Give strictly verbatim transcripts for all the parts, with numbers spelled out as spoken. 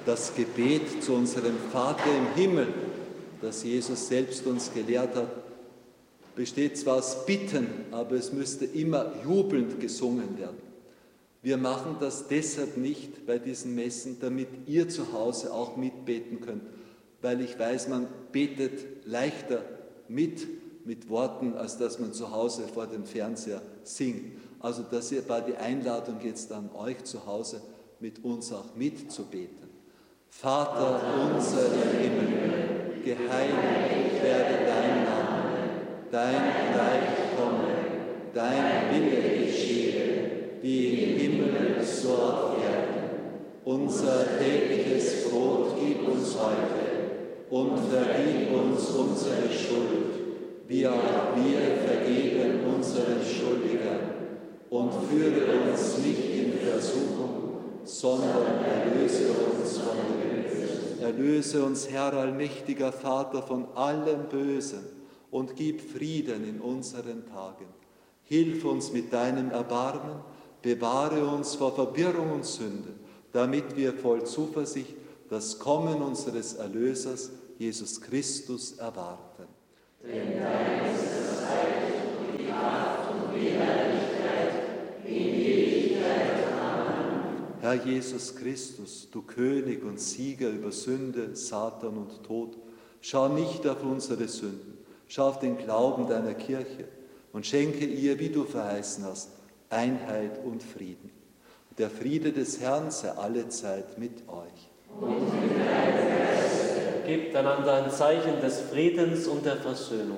das Gebet zu unserem Vater im Himmel, das Jesus selbst uns gelehrt hat, besteht zwar aus Bitten, aber es müsste immer jubelnd gesungen werden. Wir machen das deshalb nicht bei diesen Messen, damit ihr zu Hause auch mitbeten könnt, weil ich weiß, man betet leichter mit, mit Worten, als dass man zu Hause vor dem Fernseher singt. Also das hier war die Einladung jetzt an euch zu Hause, mit uns auch mitzubeten. Vater unser im Himmel, geheiligt werde dein Name, dein Reich komme, dein Wille geschehe, wie im Himmel so auf Erden. Unser tägliches Brot gib uns heute und vergib uns unsere Schuld, wie auch wir vergeben unseren Schuldigern. Und führe uns nicht in Versuchung, sondern erlöse uns von dem Bösen. Erlöse uns, Herr allmächtiger Vater, von allem Bösen und gib Frieden in unseren Tagen. Hilf uns mit deinem Erbarmen, bewahre uns vor Verwirrung und Sünde, damit wir voll Zuversicht das Kommen unseres Erlösers, Jesus Christus, erwarten. Denn dein ist das Reich und die Kraft und die Herrlichkeit in Ewigkeit. Amen. Herr Jesus Christus, du König und Sieger über Sünde, Satan und Tod, schau nicht auf unsere Sünden, schau auf den Glauben deiner Kirche und schenke ihr, wie du verheißen hast, Einheit und Frieden. Der Friede des Herrn sei allezeit mit euch. Und mit deinem Geiste. Gebt einander ein Zeichen des Friedens und der Versöhnung.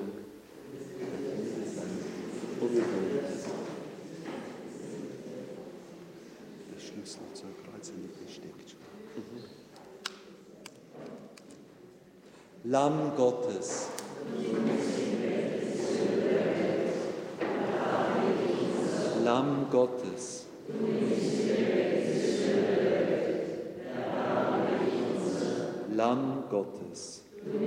Der Schlüssel zur Kreuzerlippe steckt schon. Mhm. Lamm Gottes. Lamm Gottes. Lamm Gottes.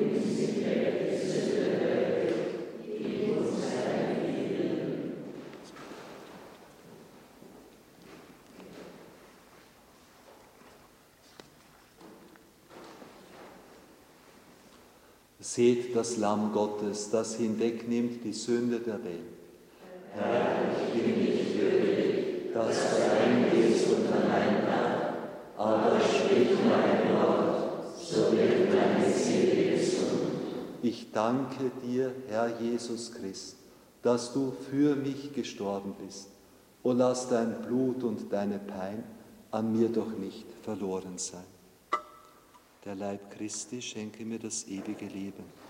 Seht das Lamm Gottes, das hinwegnimmt die Sünde der Welt. Herr, ich bin nicht würdig, dass du eingehst unter mein Dach, aber sprich mein Wort, so wird meine Seele gesund. Ich danke dir, Herr Jesus Christ, dass du für mich gestorben bist. O lass dein Blut und deine Pein an mir doch nicht verloren sein. Der Leib Christi schenke mir das ewige Leben.